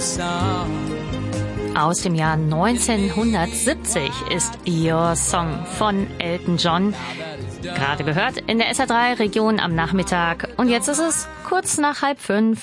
Aus dem Jahr 1970 ist Your Song von Elton John. Gerade gehört in der SR3 Region am Nachmittag. Und jetzt ist es kurz nach 4:30.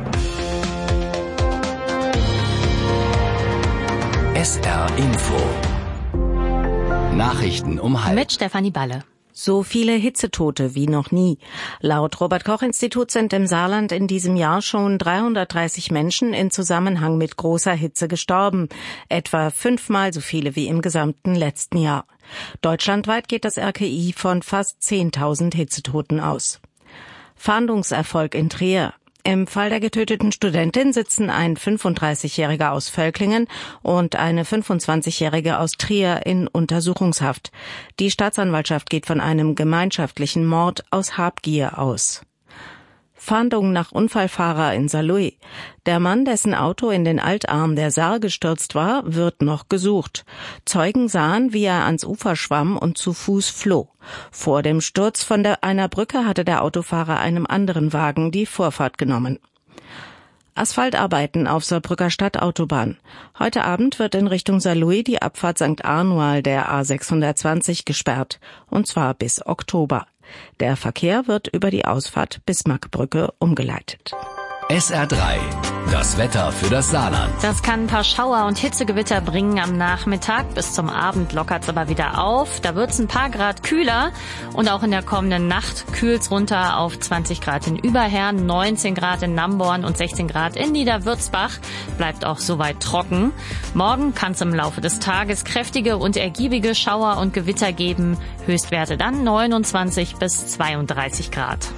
SR Info. Nachrichten um 12:30. Mit Stefanie Balle. So viele Hitzetote wie noch nie. Laut Robert-Koch-Institut sind im Saarland in diesem Jahr schon 330 Menschen in Zusammenhang mit großer Hitze gestorben. Etwa 5-mal so viele wie im gesamten letzten Jahr. Deutschlandweit geht das RKI von fast 10.000 Hitzetoten aus. Fahndungserfolg in Trier. Im Fall der getöteten Studentin sitzen ein 35-Jähriger aus Völklingen und eine 25-Jährige aus Trier in Untersuchungshaft. Die Staatsanwaltschaft geht von einem gemeinschaftlichen Mord aus Habgier aus. Fahndung nach Unfallfahrer in Saarlouis. Der Mann, dessen Auto in den Altarm der Saar gestürzt war, wird noch gesucht. Zeugen sahen, wie er ans Ufer schwamm und zu Fuß floh. Vor dem Sturz von einer Brücke hatte der Autofahrer einem anderen Wagen die Vorfahrt genommen. Asphaltarbeiten auf Saarbrücker Stadtautobahn. Heute Abend wird in Richtung Saarlouis die Abfahrt St. Arnual der A620 gesperrt, und zwar bis Oktober. Der Verkehr wird über die Ausfahrt Bismarckbrücke umgeleitet. SR3, das Wetter für das Saarland. Das kann ein paar Schauer und Hitzegewitter bringen am Nachmittag. Bis zum Abend lockert's aber wieder auf. Da wird's ein paar Grad kühler. Und auch in der kommenden Nacht kühlt's runter auf 20 Grad in Überherrn, 19 Grad in Namborn und 16 Grad in Niederwürzbach. Bleibt auch soweit trocken. Morgen kann's im Laufe des Tages kräftige und ergiebige Schauer und Gewitter geben. Höchstwerte dann 29 bis 32 Grad.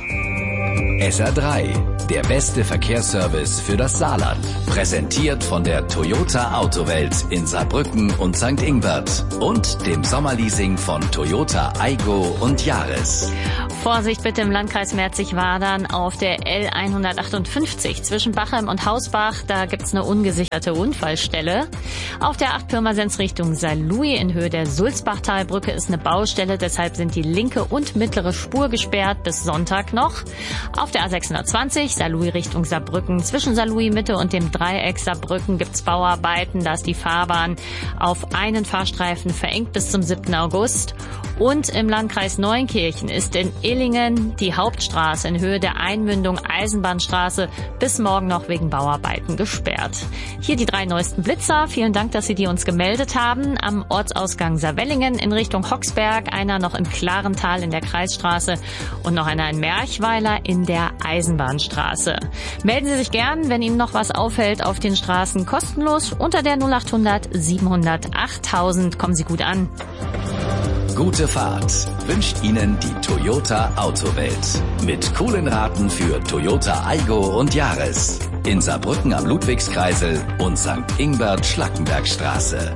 SR3, der beste Verkehrsservice für das Saarland. Präsentiert von der Toyota Autowelt in Saarbrücken und St. Ingbert und dem Sommerleasing von Toyota Aygo und Yaris. Vorsicht bitte im Landkreis Merzig-Wadern auf der L158 zwischen Bachem und Hausbach. Da gibt's eine ungesicherte Unfallstelle. Auf der 8 Pirmasens Richtung Saarlouis in Höhe der Sulzbachtalbrücke ist eine Baustelle. Deshalb sind die linke und mittlere Spur gesperrt bis Sonntag noch. Auf der A620 Saarlouis Richtung Saarbrücken zwischen Saarlouis Mitte und dem Dreieck Saarbrücken gibt's Bauarbeiten. Da ist die Fahrbahn auf einen Fahrstreifen verengt bis zum 7. August. Und im Landkreis Neunkirchen ist in Illingen die Hauptstraße in Höhe der Einmündung Eisenbahnstraße bis morgen noch wegen Bauarbeiten gesperrt. Hier die 3 neuesten Blitzer. Vielen Dank, dass Sie die uns gemeldet haben. Am Ortsausgang Saarwellingen in Richtung Hoxberg, einer noch im Klarental in der Kreisstraße und noch einer in Merchweiler in der Eisenbahnstraße. Melden Sie sich gern, wenn Ihnen noch was auffällt auf den Straßen, kostenlos unter der 0800 700 8000. Kommen Sie gut an. Gute Fahrt wünscht Ihnen die Toyota Autowelt. Mit coolen Raten für Toyota Aygo und Yaris. In Saarbrücken am Ludwigskreisel und St. Ingbert Schlackenbergstraße.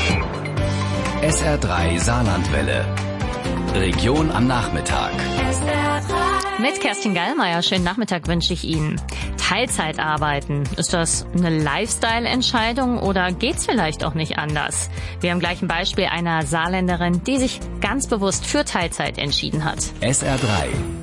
SR3 Saarlandwelle. Region am Nachmittag. Mit Kerstin Gallmeier, schönen Nachmittag wünsche ich Ihnen. Teilzeit arbeiten, ist das eine Lifestyle-Entscheidung oder geht's vielleicht auch nicht anders? Wir haben gleich ein Beispiel einer Saarländerin, die sich ganz bewusst für Teilzeit entschieden hat. SR3